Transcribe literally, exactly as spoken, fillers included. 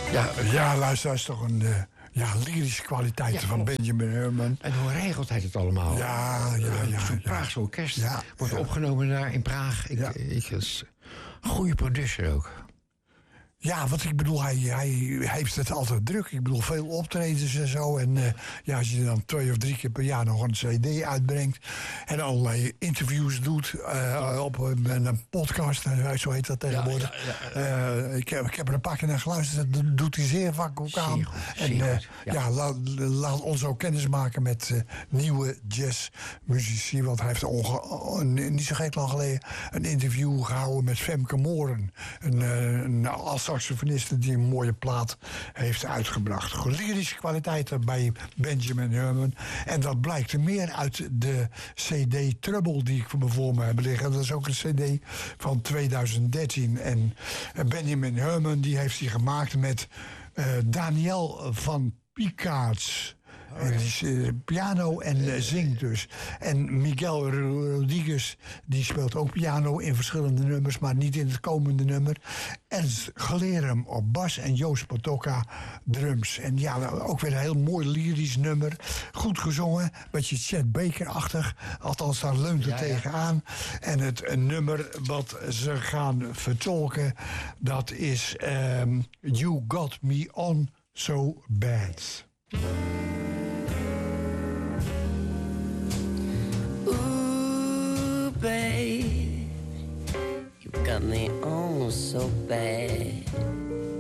Ja, ja luister, dat is toch een... Uh, ja, lyrische kwaliteiten ja, van Benjamin Herman. En hoe regelt hij het allemaal? Ja, ja, ja. Zo'n ja. Praagse orkest ja, wordt ja. opgenomen daar in Praag. Ik, ja. ik, is een goede producer ook. Ja, wat ik bedoel, hij, hij heeft het altijd druk. Ik bedoel, veel optredens en zo. En uh, ja, als je dan twee of drie keer per jaar nog een cd uitbrengt... en allerlei interviews doet uh, op een, een podcast, zo heet dat tegenwoordig. Ja, ja, ja, ja. Uh, ik, heb, ik heb er een paar keer naar geluisterd, dat doet hij zeer vaak ook aan. Goed, en uh, ja, ja laat, laat ons ook kennis maken met uh, nieuwe jazzmuzici. Want hij heeft onge- niet zo gek lang geleden een interview gehouden met Femke Moren. Een, uh, een saxofoniste die een mooie plaat heeft uitgebracht. Lyrische kwaliteiten bij Benjamin Herman. En dat blijkt er meer uit de cd Trouble die ik voor me heb liggen. Dat is ook een cd van tweeduizend dertien. En Benjamin Herman die heeft die gemaakt met uh, Daniel van Picaerts. En die is uh, piano en uh, zingt dus. En Miguel Rodriguez, die speelt ook piano in verschillende nummers, maar niet in het komende nummer. Ernst Glerum op bas en Joost Potocka drums. En ja, ook weer een heel mooi lyrisch nummer. Goed gezongen, beetje Chet Baker-achtig. Althans, daar leunt het ja, tegenaan. Ja. En het een nummer wat ze gaan vertolken, dat is um, You Got Me On So Bad. Babe, you got me on so bad.